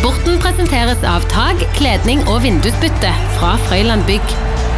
Sporten presenteres av tag, kledning og vindusbytte fra Frøyland Bygg.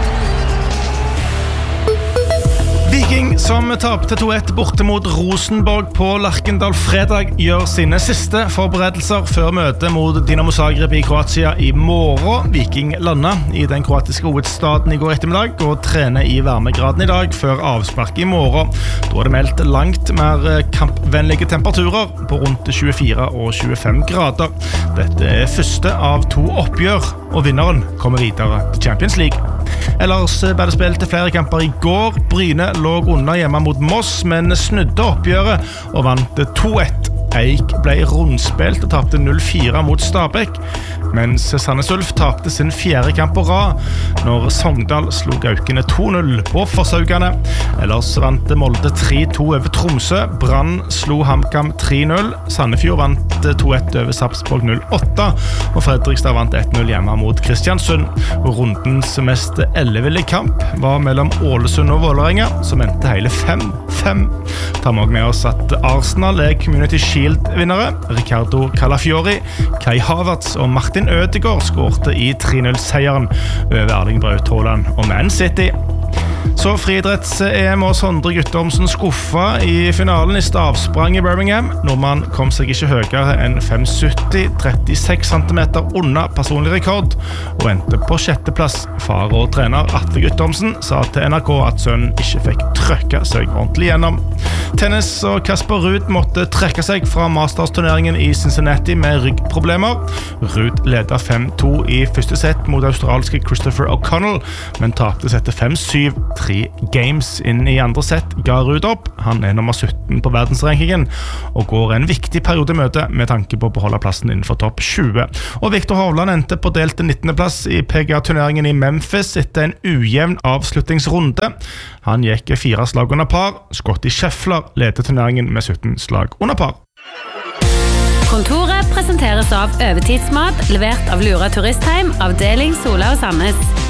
Viking, som tapte 2-1 borte mot Rosenborg på Lerkendal fredag, gjør sine siste forberedelser før møtet mot Dinamo Zagreb i Kroatia i morgen. Viking landet i den kroatiske hovedstaden i går ettermiddag og trener i varmegraden i dag før avspark i morgen. Da er det meldt langt mer kampvennlige temperaturer på rundt 24 og 25 grader. Dette er første av 2 oppgjør, og vinneren kommer videre til Champions League. Ellers ble det spilt flere kamper i går. Bryne lå under hjemme mot Moss, men snudde oppgjøret og vant 2-1. Eik ble rundspilt og tapte 0-4 mot Stabæk, mens Sandnes Ulf tapte sin 4. kamp på rad når Sogndal slo Gaukene 2-0 på Forshaugane. Ellers vant Molde 3-2 over Tromsø, Brann slo HamKam 3-0, Sandefjord vant 2-1 over Sarpsborg 0-8, og Fredrikstad vant 1-0 hjemme mot Kristiansund. Rundens mest elleville kamp var mellom Ålesund og Vålerenga, som endte hele 5-5. Tar vi også med oss at Arsenal er Community Shield-vinnere. Ricardo Calafiori, Kai Havertz og Martin Ødegaard skårte i 3-0-seieren over Erling Braut Haaland og Man City. Så friidretts-EM og Sondre Guttormsen skuffa i finalen i stavsprang i Birmingham. Nordmann kom seg ikke høyere enn 5,70, 36 cm under personlig rekord, og endte på 6. plass. Far og trener Atle Guttormsen sa til NRK at sønnen ikke fikk trøkka seg ordentlig gjennom. Tennis og Kasper Ruud måtte trekke seg fra Masters-turneringen i Cincinnati med ryggproblemer. Ruud ledet 5-2 i første sett mot australske Christopher O'Connell, men tapte sett 5-7. 3 games inn i andre sett ga Ruud opp. Han er nummer 17 på verdensrankingen og går en viktig periode i møte med tanke på å beholde plassen innenfor topp 20. Og Viktor Hovland endte på delt 19. plass i PGA-turneringen i Memphis etter en ujevn avslutningsrunde. Han gikk 4 slag under par. Scottie Scheffler ledet turneringen med 17 slag under par. Kontoret presenteres av Overtidsmat, levert av Lura Turistheim, avdeling Sola og Sandnes.